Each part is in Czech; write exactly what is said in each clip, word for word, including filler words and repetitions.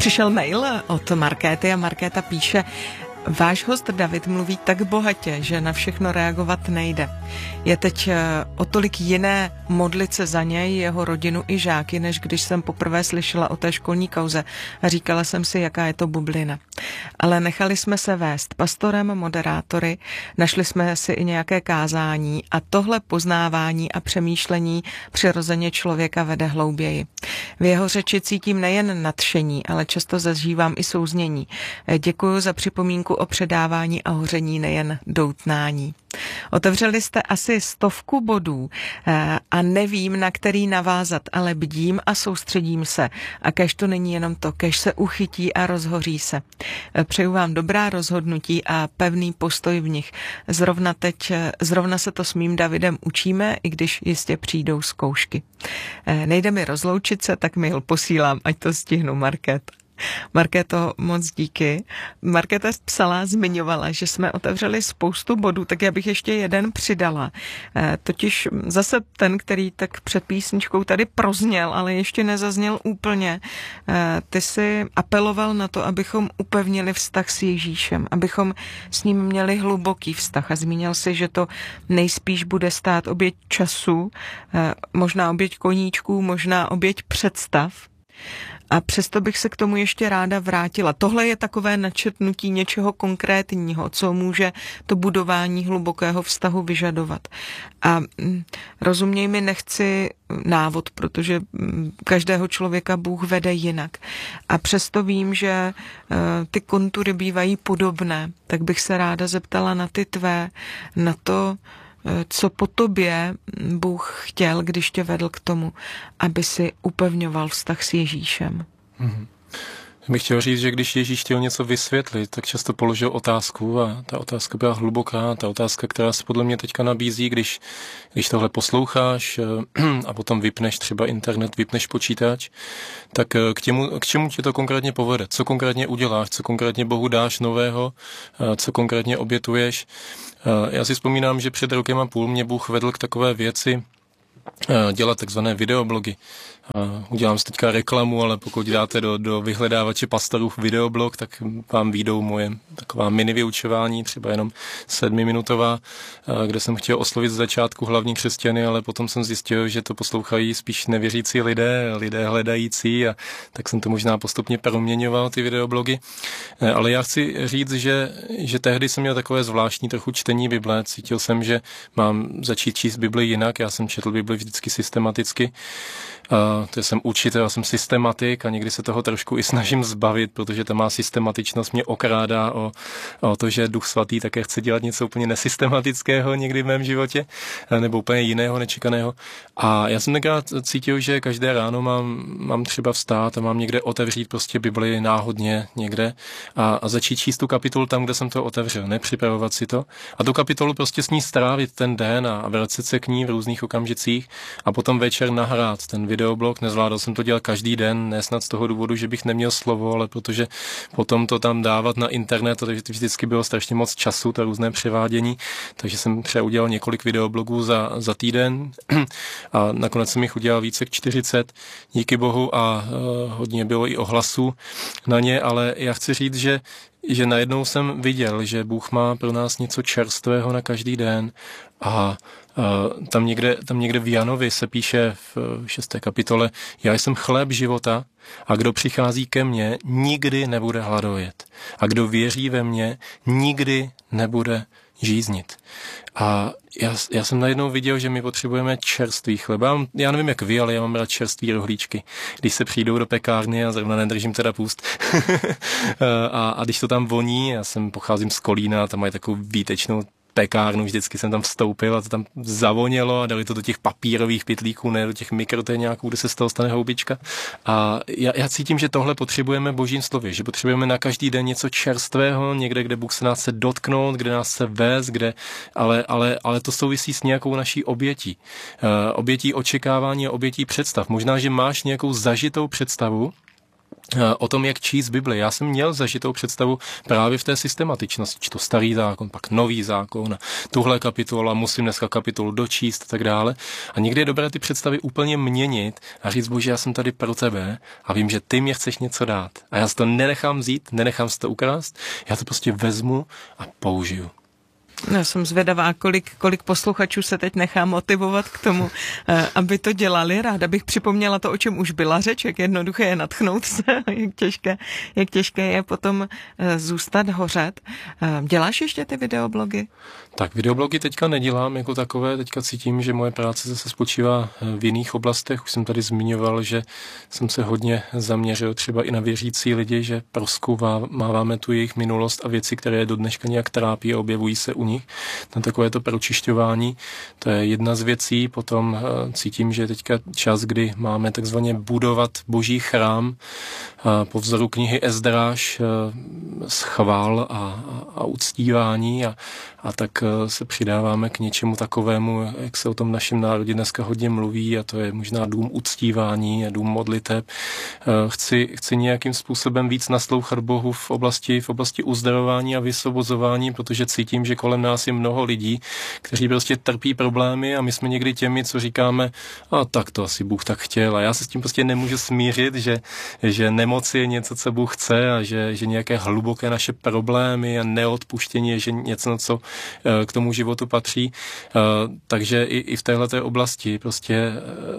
Přišel mail od Markéty a Markéta píše: váš host David mluví tak bohatě, že na všechno reagovat nejde. Je teď o tolik jiné modlit se za něj, jeho rodinu i žáky, než když jsem poprvé slyšela o té školní kauze a říkala jsem si, jaká je to bublina. Ale nechali jsme se vést pastorem, moderátory, našli jsme si i nějaké kázání a tohle poznávání a přemýšlení přirozeně člověka vede hlouběji. V jeho řeči cítím nejen nadšení, ale často zažívám i souznění. Děkuji za připomínku o předávání a hoření, nejen doutnání. Otevřeli jste asi stovku bodů a nevím, na který navázat, ale bdím a soustředím se. A kéž to není jenom to, kéž se uchytí a rozhoří se. Přeju vám dobrá rozhodnutí a pevný postoj v nich. Zrovna teď, zrovna se to s mým Davidem učíme, i když jistě přijdou zkoušky. Nejde mi rozloučit se, tak mail posílám, ať to stihnu, Markéta. Markéto, moc díky. Markéta psala, zmiňovala, že jsme otevřeli spoustu bodů, tak já bych ještě jeden přidala. E, totiž zase ten, který tak před písničkou tady prozněl, ale ještě nezazněl úplně. E, ty si apeloval na to, abychom upevnili vztah s Ježíšem, abychom s ním měli hluboký vztah a zmínil si, že to nejspíš bude stát oběť času, e, možná oběť koníčků, možná oběť představ. A přesto bych se k tomu ještě ráda vrátila. Tohle je takové načrtnutí něčeho konkrétního, co může to budování hlubokého vztahu vyžadovat. A mm, rozuměj mi, nechci návod, protože mm, každého člověka Bůh vede jinak. A přesto vím, že e, ty kontury bývají podobné, tak bych se ráda zeptala na ty tvé, na to, co po tobě Bůh chtěl, když tě vedl k tomu, aby si upevňoval vztah s Ježíšem. Mm-hmm. Bych chtěl říct, že když Ježíš chtěl něco vysvětlit, tak často položil otázku a ta otázka byla hluboká, ta otázka, která se podle mě teďka nabízí, když, když tohle posloucháš a potom vypneš třeba internet, vypneš počítač, tak k, těmu, k čemu tě to konkrétně povede, co konkrétně uděláš, co konkrétně Bohu dáš nového, co konkrétně obětuješ. Já si vzpomínám, že před rokem a půl mě Bůh vedl k takové věci, dělat takzvané videoblogy. Udělám si teďka reklamu, ale pokud dáte do, do vyhledávače pastorů videoblog, tak vám vyjdou moje taková mini vyučování, třeba jenom sedmiminutová, kde jsem chtěl oslovit z začátku hlavní křesťany, ale potom jsem zjistil, že to poslouchají spíš nevěřící lidé, lidé hledající, a tak jsem to možná postupně proměňoval, ty videoblogy. Ale já chci říct, že, že tehdy jsem měl takové zvláštní trochu čtení Bible. Cítil jsem, že mám začít číst Bibli jinak. Já jsem četl Bibli vždycky systematicky. Uh, to jsem učitel, já jsem systematik a někdy se toho trošku i snažím zbavit, protože ta má systematičnost mě okrádá o, o to, že Duch Svatý také chce dělat něco úplně nesystematického někdy v mém životě, nebo úplně jiného, nečekaného. A já jsem tenkrát cítil, že každé ráno mám, mám třeba vstát a mám někde otevřít prostě Bibli náhodně někde a, a začít číst tu kapitolu tam, kde jsem to otevřel, nepřipravovat si to. A tu kapitolu prostě s ní strávit ten den a vracet se k ní v různých okamžicích a potom večer nahrát ten videoblog. Nezvládal jsem to dělat každý den, ne snad z toho důvodu, že bych neměl slovo, ale protože potom to tam dávat na internet, takže to vždycky bylo strašně moc času, to různé převádění, takže jsem třeba udělal několik videoblogů za, za týden a nakonec jsem jich udělal více jak čtyřicet, díky Bohu, a uh, hodně bylo i ohlasů na ně, ale já chci říct, že že najednou jsem viděl, že Bůh má pro nás něco čerstvého na každý den a uh, tam, někde, tam někde v Janovi se píše v šesté kapitole: já jsem chléb života a kdo přichází ke mně, nikdy nebude hladovět. A kdo věří ve mě, nikdy nebude žíznit. A já, já jsem najednou viděl, že my potřebujeme čerstvý chleba. Já nevím, jak vy, ale já mám rád čerstvý rohlíčky. Když se přijdou do pekárny, a zrovna nedržím teda půst, a, a když to tam voní, já jsem pocházím z Kolína, tam mají takovou výtečnou pekárnu, vždycky jsem tam vstoupil a to tam zavonělo a dali to do těch papírových pytlíků, ne do těch mikrotéňáků, kde se z toho stane houbička. A já, já cítím, že tohle potřebujeme v Božím slově, že potřebujeme na každý den něco čerstvého, někde, kde Bůh se nás chce dotknout, kde nás chce vést, kde, ale, ale, ale to souvisí s nějakou naší obětí. Uh, obětí očekávání a obětí představ. Možná, že máš nějakou zažitou představu, o tom, jak číst Bibli. Já jsem měl zažitou představu právě v té systematičnosti. Čtu starý zákon, pak nový zákon, tuhle kapitola, musím dneska kapitolu dočíst a tak dále. A někdy je dobré ty představy úplně měnit a říct, Bože, já jsem tady pro tebe a vím, že ty mě chceš něco dát. A já si to nenechám vzít, nenechám si to ukrást, já to prostě vezmu a použiju. Já jsem zvědavá, kolik, kolik posluchačů se teď nechá motivovat k tomu, aby to dělali. Ráda bych připomněla to, o čem už byla řeč, jak jednoduché je natchnout se, jak těžké, jak těžké je potom zůstat hořet. Děláš ještě ty videoblogy? Tak videoblogy teďka nedělám jako takové, teďka cítím, že moje práce zase spočívá v jiných oblastech. Už jsem tady zmiňoval, že jsem se hodně zaměřil třeba i na věřící lidi, že prozkoumáváme tu jejich minulost a věci, které do dneška nějak trápí a objevují se u nich. Na takové to pročišťování, to je jedna z věcí. Potom cítím, že teďka čas, kdy máme takzvaně budovat boží chrám po vzoru knihy Ezdráš, schvál a, a uctívání a, a tak se přidáváme k něčemu takovému, jak se o tom našem národě dneska hodně mluví, a to je možná dům uctívání a dům modliteb. Chci, chci nějakým způsobem víc naslouchat Bohu v oblasti, v oblasti uzdravování a vysvobozování, protože cítím, že kolem nás je mnoho lidí, kteří prostě trpí problémy a my jsme někdy těmi, co říkáme, a tak to asi Bůh tak chtěl. A já se s tím prostě nemůžu smířit, že, že nemoc je něco, co Bůh chce, a že, že nějaké hluboké naše problémy a neodpuštění je že něco, co k tomu životu patří. Takže i, i v téhleté oblasti prostě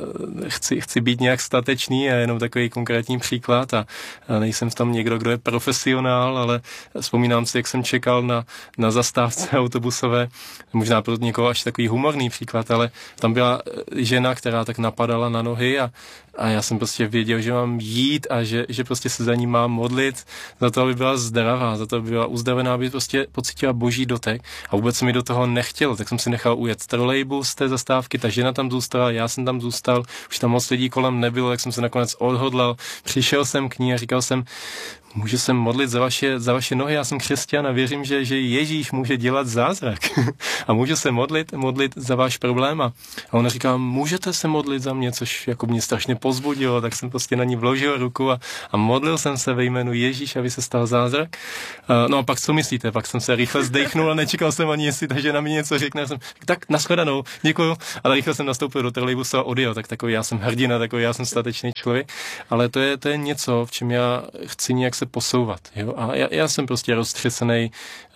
chci, chci být nějak statečný a jenom takový konkrétní příklad a nejsem v tom někdo, kdo je profesionál, ale vzpomínám si, jak jsem čekal na, na zastávce autobusové, možná pro někoho až takový humorný příklad, ale tam byla žena, která tak napadala na nohy a, a já jsem prostě věděl, že mám jít a že, že prostě se za ní mám modlit, za to, aby byla zdravá, za to, aby byla uzdravená, aby prostě pocítila boží dotek a vůbec mi do toho nechtěl, tak jsem si nechal ujet trolejbus z té zastávky, ta žena tam zůstala, já jsem tam zůstal, už tam moc lidí kolem nebylo, tak jsem se nakonec odhodlal, přišel jsem k ní a říkal jsem, můžu se modlit za vaše, za vaše nohy, já jsem křesťan a věřím, že, že Ježíš může dělat zázrak a můžu se modlit, modlit za váš problém a ona říká, můžete se modlit za mě, což jako mě strašně pozbudilo, tak jsem prostě na ní vložil ruku a, a modlil jsem se ve jménu Ježíš, aby se stal zázrak. Uh, no a pak co myslíte? Pak jsem se rychle zdechnul a nečekal jsem ani, jestli ta žena mi něco řekne. Jsem, tak nashledanou, děkuju. Ale rychle jsem nastoupil do trolejbusu a odjel, tak takový já jsem hrdina, takový já jsem statečný člověk, ale to je, to je něco, v čem já chci nějak se posouvat. Jo? A já, já jsem prostě roztřesený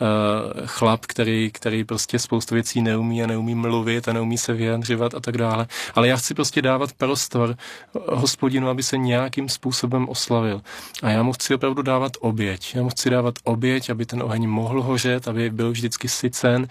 uh, chlap, který, který prostě spoustu věcí neumí a neumí mluvit a neumí se vyjadřovat a tak dále. Ale já chci prostě dávat prostor Hospodinu, aby se nějakým způsobem oslavil. A já mu chci opravdu dávat oběť. Já mu chci dávat oběť, aby ten oheň mohl hořet, aby byl vždycky sycen.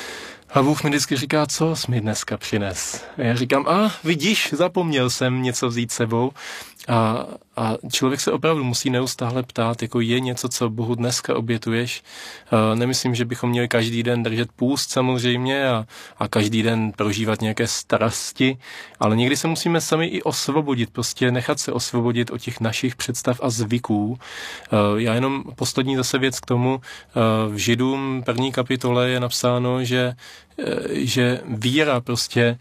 A Bůh mi vždycky říká, co jsi mi dneska přines? A já říkám, a vidíš, zapomněl jsem něco vzít sebou. A, a člověk se opravdu musí neustále ptát, jako je něco, co Bohu dneska obětuješ. A nemyslím, že bychom měli každý den držet půst samozřejmě a, a každý den prožívat nějaké starosti, ale někdy se musíme sami i osvobodit, prostě nechat se osvobodit od těch našich představ a zvyků. Já jenom poslední zase věc k tomu, v Židům první kapitole je napsáno, že, že víra prostě...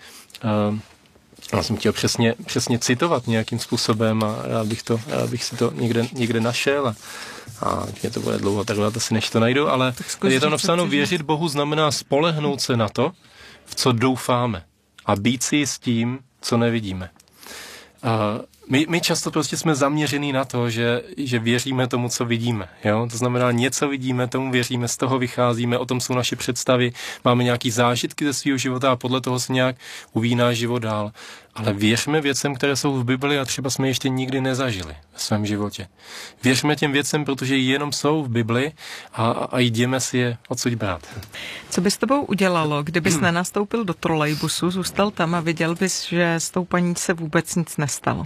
Já jsem chtěl přesně, přesně citovat nějakým způsobem a rád bych, to, rád bych si to někde, někde našel a, a mě to bude dlouho trvat asi než to najdu, ale je tam napsáno, věřit Bohu znamená spolehnout se na to, v co doufáme a být si s tím, co nevidíme. A my, my často prostě jsme zaměřený na to, že, že věříme tomu, co vidíme. Jo? To znamená, něco vidíme, tomu věříme, z toho vycházíme, o tom jsou naše představy, máme nějaký zážitky ze svého života a podle toho se nějak uvíjí náš život dál. Ale věřme věcem, které jsou v Bibli a třeba jsme ještě nikdy nezažili v svém životě. Věřme těm věcem, protože jenom jsou v Bibli a, a jdeme si je odsud brát. Co by s tebou udělalo, kdybys hmm. nenastoupil do trolejbusu, zůstal tam a viděl bys, že s tou paní se vůbec nic nestalo?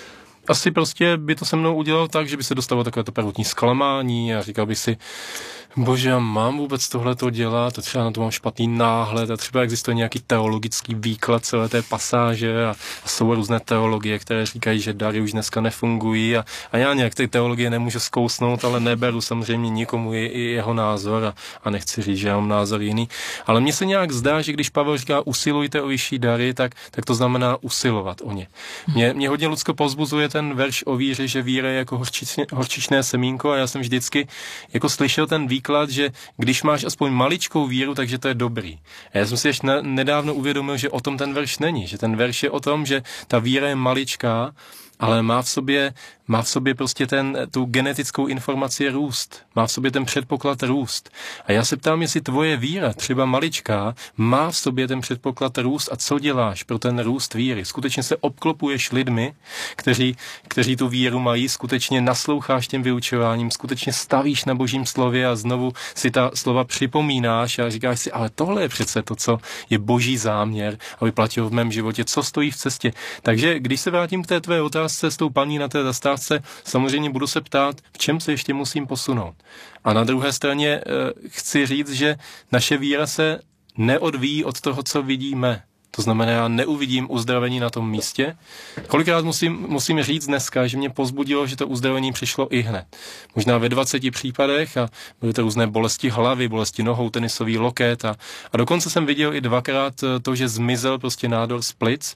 Asi prostě by to se mnou udělalo tak, že by se dostalo takové to prvotní zklamání a říkal by si, bože, já mám vůbec tohleto dělat, a třeba na to mám špatný náhled a třeba existuje nějaký teologický výklad celé té pasáže a, a jsou různé teologie, které říkají, že dary už dneska nefungují a, a já nějak ty teologie nemůžu zkousnout, ale neberu samozřejmě nikomu i, i jeho názor a, a nechci říct, že já mám názor jiný. Ale mně se nějak zdá, že když Pavel říká usilujte o vyšší dary, tak, tak to znamená usilovat o ně. Mě, mě hodně Lucko povzbuzuje ten verš o víře, že víra je jako horčičné, horčičné semínko a já jsem vždycky jako slyšel ten výklad, že když máš aspoň maličkou víru, takže to je dobrý. A já jsem si ještě nedávno uvědomil, že o tom ten verš není, že ten verš je o tom, že ta víra je maličká, ale má v sobě, má v sobě prostě ten, tu genetickou informaci růst. Má v sobě ten předpoklad růst. A já se ptám, jestli tvoje víra, třeba maličká, má v sobě ten předpoklad růst a co děláš pro ten růst víry. Skutečně se obklopuješ lidmi, kteří, kteří tu víru mají, skutečně nasloucháš těm vyučováním, skutečně stavíš na Božím slově a znovu si ta slova připomínáš a říkáš si, ale tohle je přece to, co je Boží záměr, aby platilo v mém životě, co stojí v cestě. Takže když se vrátím k té tvé otázce, s tou paní na té zastávce, samozřejmě budu se ptát, v čem se ještě musím posunout. A na druhé straně e, chci říct, že naše víra se neodvíjí od toho, co vidíme. To znamená, já neuvidím uzdravení na tom místě. Kolikrát musím, musím říct dneska, že mě povzbudilo, že to uzdravení přišlo i hned. Možná ve dvaceti případech a byly to různé bolesti hlavy, bolesti nohou, tenisový loket a, a dokonce jsem viděl i dvakrát to, že zmizel prostě nádor z plic.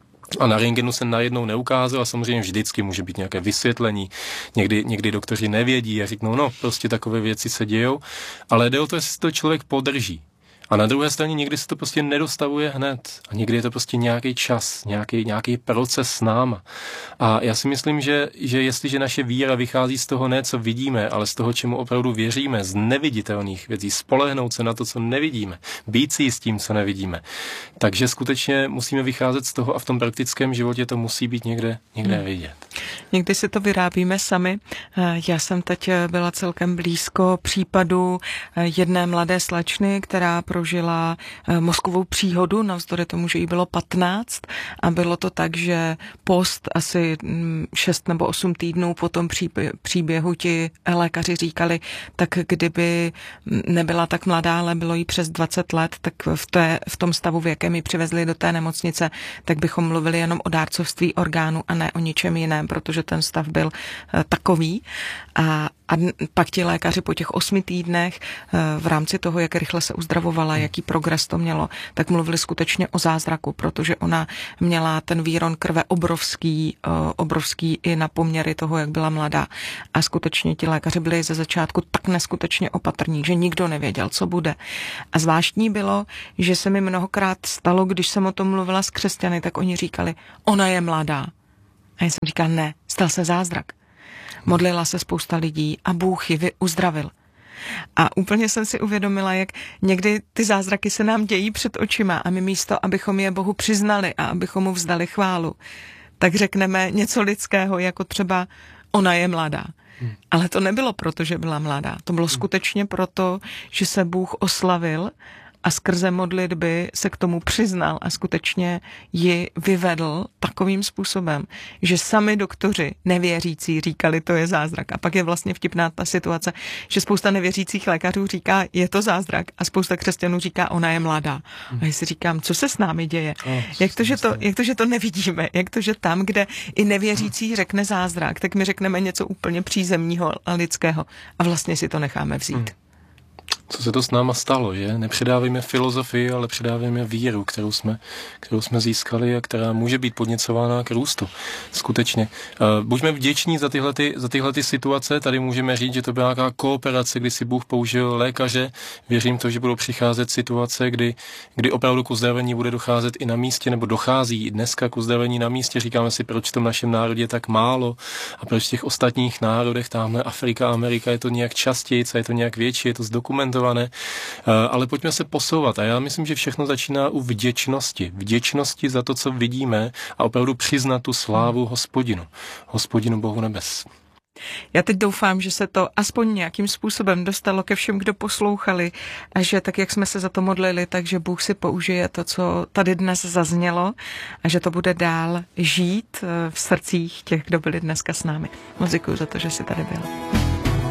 A na rentgenu se najednou neukázal a samozřejmě vždycky může být nějaké vysvětlení. Někdy, někdy doktoři nevědí a řeknou, no prostě takové věci se dějou, ale jde o to, jestli to člověk podrží. A na druhé straně někdy se to prostě nedostavuje hned. A někdy je to prostě nějaký čas, nějaký, nějaký proces s náma. A já si myslím, že, že jestliže naše víra vychází z toho ne, co vidíme, ale z toho, čemu opravdu věříme, z neviditelných věcí, spolehnout se na to, co nevidíme, být si s tím, co nevidíme. Takže skutečně musíme vycházet z toho a v tom praktickém životě to musí být někde, někde hmm. vidět. Někdy si to vyrábíme sami. Já jsem teď byla celkem blízko případu jedné mladé slečny, která prožila mozkovou příhodu, navzdory tomu, že jí bylo patnáct a bylo to tak, že post asi šest nebo osm týdnů po tom příběhu ti lékaři říkali, tak kdyby nebyla tak mladá, ale bylo jí přes dvacet let, tak v, té, v tom stavu, v jakém ji přivezli do té nemocnice, tak bychom mluvili jenom o dárcovství orgánů a ne o ničem jiném, protože ten stav byl takový. A A pak ti lékaři po těch osmi týdnech v rámci toho, jak rychle se uzdravovala, jaký progres to mělo, tak mluvili skutečně o zázraku, protože ona měla ten výron krve obrovský, obrovský i na poměry toho, jak byla mladá. A skutečně ti lékaři byli ze začátku tak neskutečně opatrní, že nikdo nevěděl, co bude. A zvláštní bylo, že se mi mnohokrát stalo, když jsem o tom mluvila s křesťany, tak oni říkali, ona je mladá. A já jsem říkala, ne, stal se zázrak. Modlila se spousta lidí a Bůh ji uzdravil. A úplně jsem si uvědomila, jak někdy ty zázraky se nám dějí před očima a my místo, abychom je Bohu přiznali a abychom mu vzdali chválu, tak řekneme něco lidského, jako třeba ona je mladá. Hmm. Ale to nebylo proto, že byla mladá. To bylo skutečně proto, že se Bůh oslavil a skrze modlitby se k tomu přiznal a skutečně ji vyvedl takovým způsobem, že sami doktoři nevěřící říkali, to je zázrak. A pak je vlastně vtipná ta situace, že spousta nevěřících lékařů říká, je to zázrak a spousta křesťanů říká, ona je mladá. A já si říkám, co se s námi děje? Jak to, že to, jak to, že to nevidíme? Jak to, že tam, kde i nevěřící řekne zázrak, tak my řekneme něco úplně přízemního a lidského a vlastně si to necháme vzít. Co se to s náma stalo, že? Nepředávejme filozofii, ale předávejme víru, kterou jsme, kterou jsme získali a která může být podněcována k růstu. Skutečně. Buďme vděční za tyhle, ty, za tyhle ty situace. Tady můžeme říct, že to byla nějaká kooperace, kdy si Bůh použil lékaře. Věřím to, že budou přicházet situace, kdy, kdy opravdu k uzdravení bude docházet i na místě, nebo dochází i dneska k uzdravení na místě. Říkáme si, proč v tom našem národě je tak málo a proč v těch ostatních národech, tamhle Afrika, Amerika, je to nějak častěji, je to nějak větší, je to zdokumentované. Ale pojďme se posouvat a já myslím, že všechno začíná u vděčnosti. Vděčnosti za to, co vidíme a opravdu přiznat tu slávu Hospodinu. Hospodinu Bohu nebes. Já teď doufám, že se to aspoň nějakým způsobem dostalo ke všem, kdo poslouchali a že tak, jak jsme se za to modlili, takže Bůh si použije to, co tady dnes zaznělo a že to bude dál žít v srdcích těch, kdo byli dneska s námi. Moc děkuju za to, že jsi tady byl.